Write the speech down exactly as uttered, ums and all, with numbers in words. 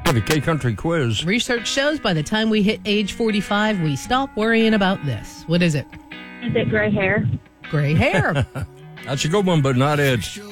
for the K-Country quiz. Research shows by the time we hit age forty-five, we stop worrying about this. What is it? Is it gray hair? Gray hair. That's a good one, but not it.